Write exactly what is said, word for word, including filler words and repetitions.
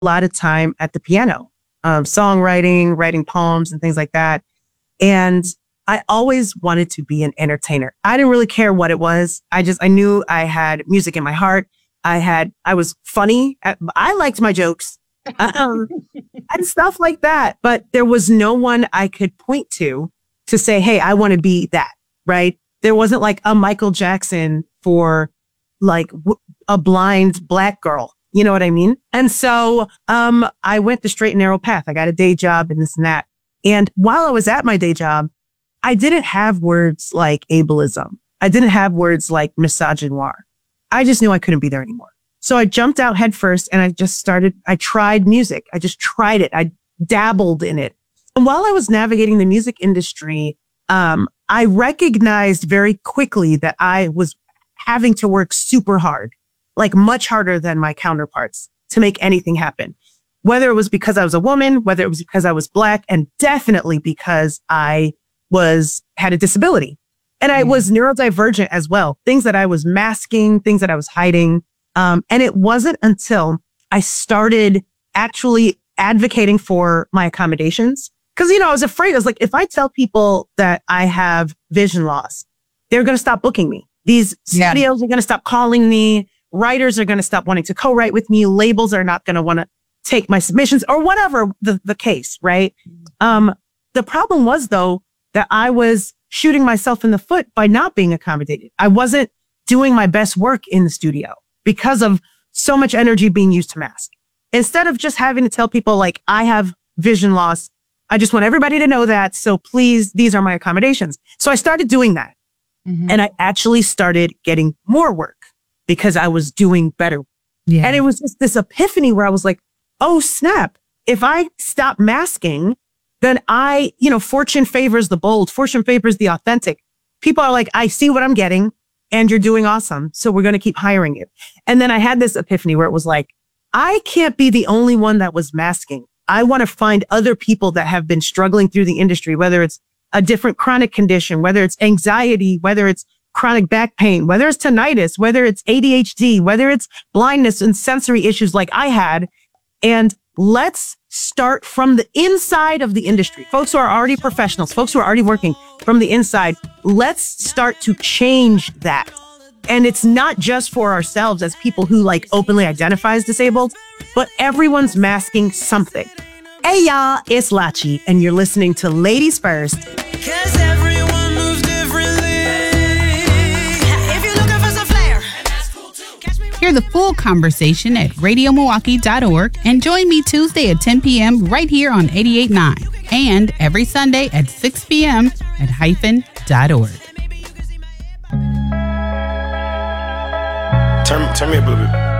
a lot of time at the piano, um, songwriting, writing poems and things like that. And I always wanted to be an entertainer. I didn't really care what it was. I just, I knew I had music in my heart. I had, I was funny. I liked my jokes um, and stuff like that. But there was no one I could point to to say, hey, I want to be that, right? There wasn't like a Michael Jackson for like w- a blind Black girl. You know what I mean? And so um, I went the straight and narrow path. I got a day job and this and that. And while I was at my day job, I didn't have words like ableism. I didn't have words like misogynoir. I just knew I couldn't be there anymore. So I jumped out headfirst and I just started, I tried music. I just tried it. I dabbled in it. And while I was navigating the music industry, um, I recognized very quickly that I was having to work super hard, like much harder than my counterparts to make anything happen. Whether it was because I was a woman, whether it was because I was Black, and definitely because I was, had a disability. And I was neurodivergent as well. Things that I was masking, things that I was hiding. Um, and it wasn't until I started actually advocating for my accommodations. Cause, you know, I was afraid. I was like, if I tell people that I have vision loss, they're going to stop booking me. These studios yeah. are going to stop calling me. Writers are going to stop wanting to co-write with me. Labels are not going to want to take my submissions or whatever the, the case, right? Um, the problem was, though, that I was shooting myself in the foot by not being accommodated. I wasn't doing my best work in the studio because of so much energy being used to mask. Instead of just having to tell people like, I have vision loss, I just want everybody to know that. So please, these are my accommodations. So I started doing that. Mm-hmm. And I actually started getting more work because I was doing better. Yeah. And it was just this epiphany where I was like, oh, snap. If I stop masking, then I, you know, fortune favors the bold, fortune favors the authentic. People are like, I see what I'm getting and you're doing awesome. So we're going to keep hiring you. And then I had this epiphany where it was like, I can't be the only one that was masking. I want to find other people that have been struggling through the industry, whether it's a different chronic condition, whether it's anxiety, whether it's chronic back pain, whether it's tinnitus, whether it's A D H D, whether it's blindness and sensory issues like I had. And let's start from the inside of the industry. Folks who are already professionals, folks who are already working from the inside, let's start to change that. And it's not just for ourselves as people who like openly identify as disabled, but everyone's masking something. Hey y'all, it's Lachi, and you're listening to Ladies First. Cause everyone moves differently. If you're looking for some flair. Hear the full conversation at radio milwaukee dot org and join me Tuesday at ten p.m. right here on eighty-eight point nine and every Sunday at six p.m. at hyphen dot org. Turn, turn me up a little bit.